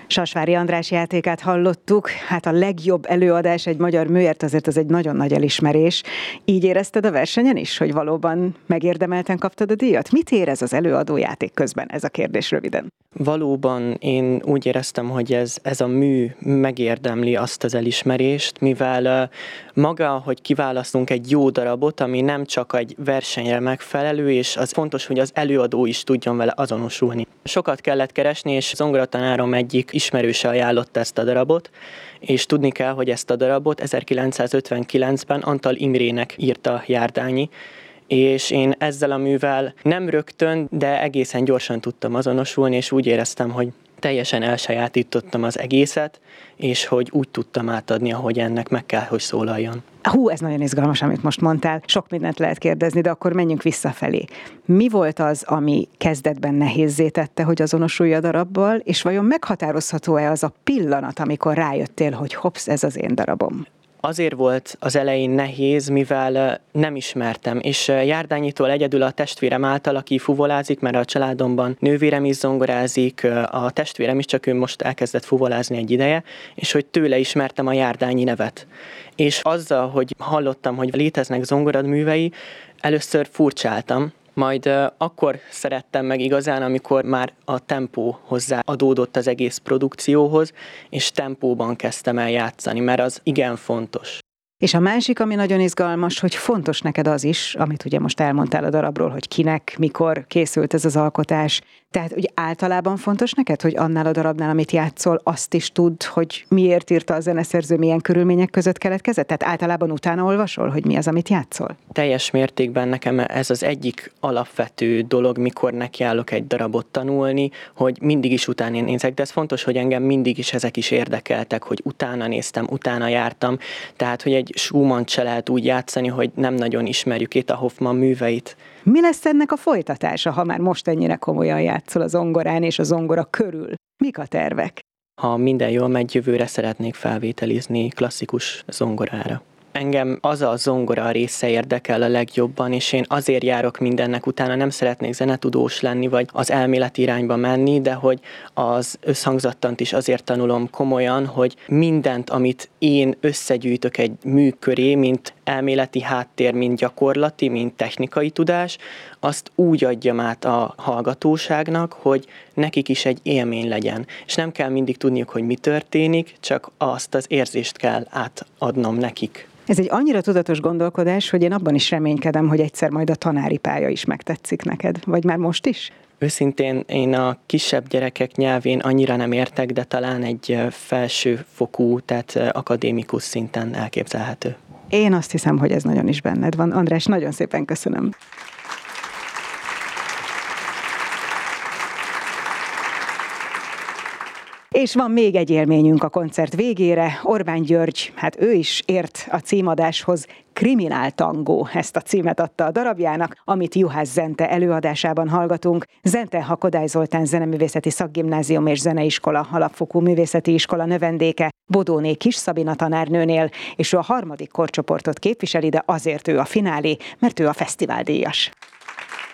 Sasvári András játékát hallottuk, hát a legjobb előadás egy magyar műért, azért az egy nagyon nagy elismerés. Így érezted a versenyen is, hogy valóban megérdemelten kaptad a díjat? Mit érez az előadó játék közben? Ez a kérdés röviden. Valóban én úgy éreztem, hogy ez a mű megérdemli azt az elismerést, mivel maga, hogy kiválasztunk egy jó darabot, ami nem csak egy versenyre megfelelő, és az fontos, hogy az előadó is tudjon vele azonosulni. Sokat kellett keresni, és zongoratanárom egyik ismerőse ajánlotta ezt a darabot, és tudni kell, hogy ezt a darabot 1959-ben Antal Imrének írta Járdányi, és én ezzel a művel nem rögtön, de egészen gyorsan tudtam azonosulni, és úgy éreztem, hogy teljesen elsajátítottam az egészet, és hogy úgy tudtam átadni, ahogy ennek meg kell, hogy szólaljon. Ez nagyon izgalmas, amit most mondtál. Sok mindent lehet kérdezni, de akkor menjünk visszafelé. Mi volt az, ami kezdetben nehézzé tette, hogy azonosulj a darabbal, és vajon meghatározható-e az a pillanat, amikor rájöttél, hogy hopsz, ez az én darabom? Azért volt az elején nehéz, mivel nem ismertem, és Járdányitól egyedül a testvérem által, aki fuvolázik, mert a családomban nővérem is zongorázik, a testvérem is, csak ő most elkezdett fuvolázni egy ideje, és hogy tőle ismertem a Járdányi nevet. És azzal, hogy hallottam, hogy léteznek zongoraművei, először furcsáltam, majd akkor szerettem meg igazán, amikor már a tempó hozzá adódott az egész produkcióhoz, és tempóban kezdtem el játszani, mert az igen fontos. És a másik, ami nagyon izgalmas, hogy fontos neked az is, amit ugye most elmondtál a darabról, hogy kinek, mikor készült ez az alkotás. Tehát ugye általában fontos neked, hogy annál a darabnál, amit játszol, azt is tudd, hogy miért írta a zeneszerző, milyen körülmények között keletkezett? Tehát általában utána olvasol, hogy mi az, amit játszol? Teljes mértékben nekem ez az egyik alapvető dolog, mikor nekiállok egy darabot tanulni, hogy mindig is utána nézek, de ez fontos, hogy engem mindig is ezek is érdekeltek, hogy utána néztem, utána jártam, tehát hogy egy Schumann se lehet úgy játszani, hogy nem nagyon ismerjük itt a Hoffmann műveit. Mi lesz ennek a folytatása, ha már most ennyire komolyan játszol a zongorán és a zongora körül? Mik a tervek? Ha minden jól megy, jövőre szeretnék felvételizni klasszikus zongorára. Engem az a zongora része érdekel a legjobban, és én azért járok mindennek utána, nem szeretnék zenetudós lenni, vagy az elméleti irányba menni, de hogy az összhangzattant is azért tanulom komolyan, hogy mindent, amit én összegyűjtök egy mű köré, mint elméleti háttér, mint gyakorlati, mint technikai tudás, azt úgy adjam át a hallgatóságnak, hogy nekik is egy élmény legyen. És nem kell mindig tudniuk, hogy mi történik, csak azt az érzést kell átadnom nekik. Ez egy annyira tudatos gondolkodás, hogy én abban is reménykedem, hogy egyszer majd a tanári pálya is megtetszik neked. Vagy már most is? Őszintén én a kisebb gyerekek nyelvén annyira nem értek, de talán egy felsőfokú, tehát akadémikus szinten elképzelhető. Én azt hiszem, hogy ez nagyon is benned van. András, nagyon szépen köszönöm. És van még egy élményünk a koncert végére. Orbán György, hát ő is ért a címadáshoz. Kriminál tangó, ezt a címet adta a darabjának, amit Juhász Zente előadásában hallgatunk. Zente a Kodály Zoltán Zeneművészeti Szakgimnázium és Zeneiskola, alapfokú művészeti iskola növendéke, Bodóné Kis Szabina tanárnőnél, és ő a 3. korcsoportot képviseli, de azért ő a finálé, mert ő a fesztiváldíjas.